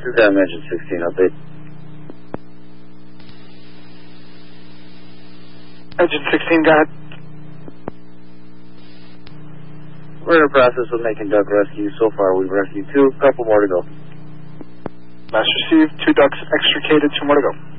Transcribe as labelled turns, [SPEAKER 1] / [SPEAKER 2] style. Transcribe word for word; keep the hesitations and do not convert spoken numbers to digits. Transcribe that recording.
[SPEAKER 1] Two Dam Engine sixteen, update.
[SPEAKER 2] Engine sixteen, go ahead.
[SPEAKER 1] We're in the process of making duck rescue. So far, we've rescued two. A couple more to go.
[SPEAKER 2] Last received. Two ducks extricated. Two more to go.